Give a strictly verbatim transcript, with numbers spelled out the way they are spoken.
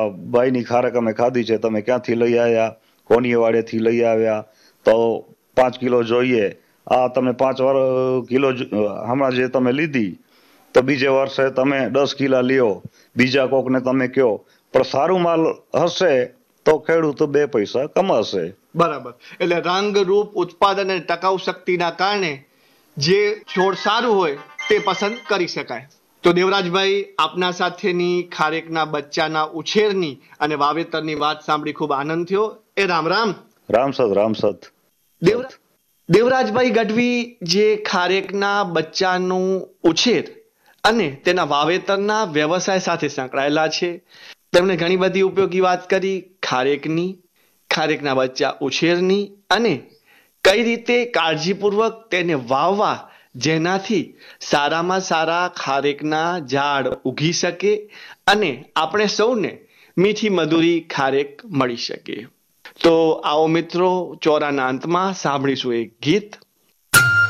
ભાઈની ખારક અમે ખાધી છે, તમે ક્યાંથી લઈ આવ્યા, કોની વાડેથી લઈ આવ્યા, તો પાંચ કિલો જોઈએ. આ તમે પાંચ વાર કિલો જ- હમણાં જે તમે લીધી, તો બીજે વર્ષે તમે દસ કિલા લ્યો, બીજા કોકને તમે કયો, પણ સારું માલ હશે તો ખેડૂત બે પૈસા કમાશે. બરાબર. એટલે રંગ, રૂપ, ઉત્પાદન અને ટકાઉ શક્તિના કારણે જે છોડ સારું હોય તે પસંદ કરી શકાય. તો દેવરાજભાઈ, આપના સાથેની ખારેકના બચ્ચાના ઉછેરની અને વાવેતરની વાત સાંભળી ખૂબ આનંદ થયો. એ રામ રામ. રામસદ રામસદ. દેવરા દેવરાજભાઈ ગઢવી જે ખારેકના બચ્ચાનું ઉછેર અને તેના વાવેતરના વ્યવસાય સાથે સંકળાયેલા છે, તેમણે ઘણી બધી ઉપયોગી વાત કરી ખારેકની, ખારેકના બચ્ચા ઉછેરની અને કઈ રીતે કાળજીપૂર્વક તેને વાવવા જેનાથી સારામાં સારા ખારેકના ઝાડ ઉગી શકે અને આપણે સૌને મીઠી મધુરી ખારેક મળી શકે. તો આવો મિત્રો, ચોરાના અંતમાં સાંભળીશું એક ગીત.